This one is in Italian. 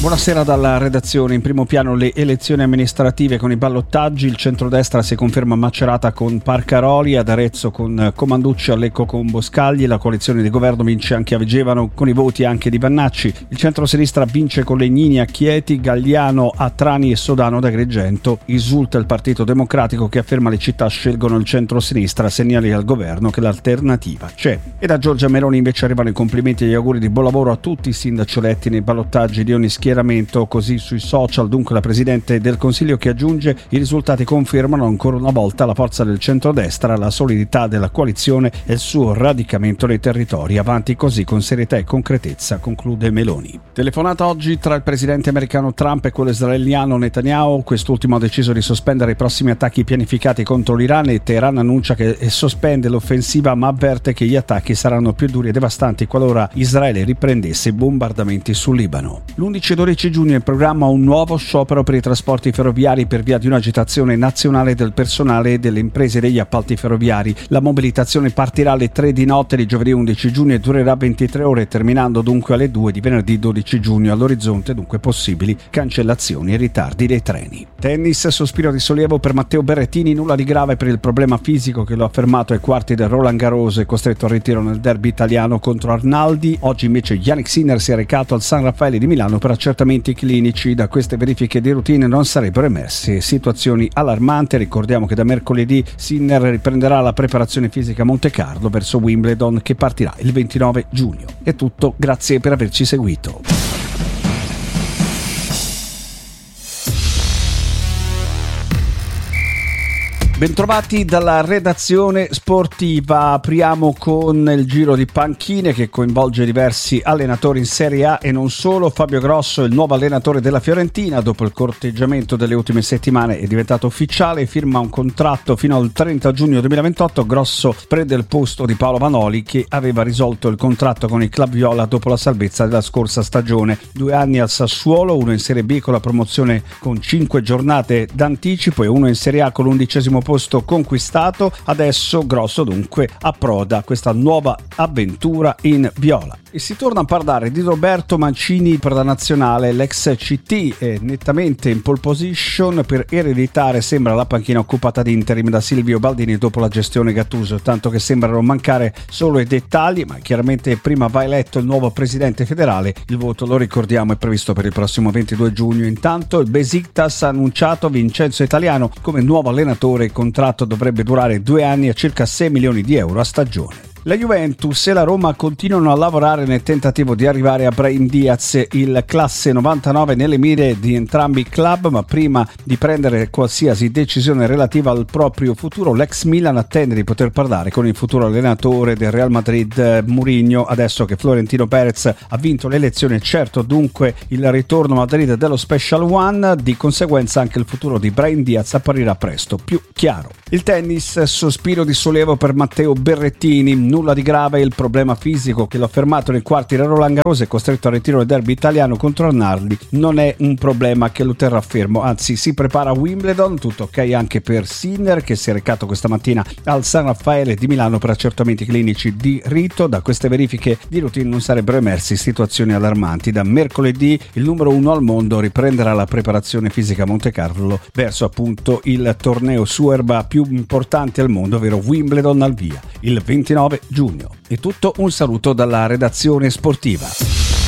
Buonasera dalla redazione. In primo piano le elezioni amministrative con i ballottaggi. Il centrodestra si conferma Macerata con Parcaroli, ad Arezzo con Comanducci, a Lecco con Boscagli. La coalizione di governo vince anche a Vigevano con i voti anche di Vannacci. Il centrosinistra vince con Legnini a Chieti, Galliano a Trani e Sodano ad Agrigento. Risulta il Partito Democratico che afferma le città scelgono il centrosinistra, segnali al governo che l'alternativa c'è. E da Giorgia Meloni invece arrivano i complimenti e gli auguri di buon lavoro a tutti i sindaci eletti nei ballottaggi di ogni schieramento, così sui social. Dunque la Presidente del Consiglio che aggiunge: i risultati confermano ancora una volta la forza del centrodestra, la solidità della coalizione e il suo radicamento nei territori. Avanti così con serietà e concretezza, conclude Meloni. Telefonata oggi tra il presidente americano Trump e quello israeliano Netanyahu. Quest'ultimo ha deciso di sospendere i prossimi attacchi pianificati contro l'Iran e Teheran annuncia che sospende l'offensiva, ma avverte che gli attacchi saranno più duri e devastanti qualora Israele riprendesse i bombardamenti sul Libano. L'11 12 giugno in programma un nuovo sciopero per i trasporti ferroviari per via di un'agitazione nazionale del personale e delle imprese degli appalti ferroviari. La mobilitazione partirà alle 3 di notte di giovedì 11 giugno e durerà 23 ore, terminando dunque alle 2 di venerdì 12 giugno. All'orizzonte dunque possibili cancellazioni e ritardi dei treni. Tennis, sospiro di sollievo per Matteo Berrettini, nulla di grave per il problema fisico che lo ha fermato ai quarti del Roland Garros e costretto al ritiro nel derby italiano contro Arnaldi. Oggi invece Jannik Sinner si è recato al San Raffaele di Milano per accertamenti clinici. Da queste verifiche di routine non sarebbero emerse situazioni allarmanti. Ricordiamo che da mercoledì Sinner riprenderà la preparazione fisica a Montecarlo verso Wimbledon che partirà il 29 giugno. È tutto, grazie per averci seguito. Bentrovati dalla redazione sportiva. Apriamo con il giro di panchine che coinvolge diversi allenatori in Serie A e non solo. Fabio Grosso, il nuovo allenatore della Fiorentina, dopo il corteggiamento delle ultime settimane è diventato ufficiale, firma un contratto fino al 30 giugno 2028. Grosso prende il posto di Paolo Vanoli che aveva risolto il contratto con il club viola dopo la salvezza della scorsa stagione. 2 anni al Sassuolo, uno in Serie B con la promozione con 5 giornate d'anticipo e uno in Serie A con l'11° posto conquistato. Adesso Grosso dunque approda a questa nuova avventura in viola. E si torna a parlare di Roberto Mancini per la nazionale. L'ex CT è nettamente in pole position per ereditare, sembra, la panchina occupata di interim da Silvio Baldini dopo la gestione Gattuso, tanto che sembrano mancare solo i dettagli, ma chiaramente prima va eletto il nuovo presidente federale. Il voto, lo ricordiamo, è previsto per il prossimo 22 giugno. Intanto il Besiktas ha annunciato Vincenzo Italiano come nuovo allenatore. Il contratto dovrebbe durare 2 anni a circa 6 milioni di euro a stagione. La Juventus e la Roma continuano a lavorare nel tentativo di arrivare a Brahim Diaz, il classe 99 nelle mire di entrambi i club, ma prima di prendere qualsiasi decisione relativa al proprio futuro, l'ex Milan attende di poter parlare con il futuro allenatore del Real Madrid, Mourinho, adesso che Florentino Perez ha vinto le elezioni. Certo dunque il ritorno a Madrid dello Special One, di conseguenza anche il futuro di Brahim Diaz apparirà presto più chiaro. Il tennis, sospiro di sollievo per Matteo Berrettini, nulla di grave, il problema fisico che l'ha fermato nei quarti del Roland Garros e costretto al ritiro del derby italiano contro Arnaldi non è un problema che lo terrà fermo, anzi si prepara a Wimbledon. Tutto ok anche per Sinner che si è recato questa mattina al San Raffaele di Milano per accertamenti clinici di rito. Da queste verifiche di routine non sarebbero emersi situazioni allarmanti. Da mercoledì il numero 1 al mondo riprenderà la preparazione fisica a Montecarlo verso appunto il torneo su erba più importante al mondo, ovvero Wimbledon al via il 29 giugno. È tutto, un saluto dalla redazione sportiva.